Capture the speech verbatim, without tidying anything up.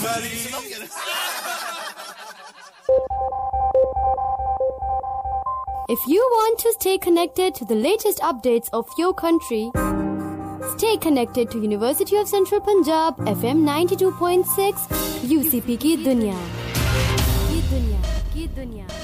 If you want to stay connected to the latest updates of your country, stay connected to University of Central Punjab F M ninety-two point six U C P की दुनिया की दुनिया की दुनिया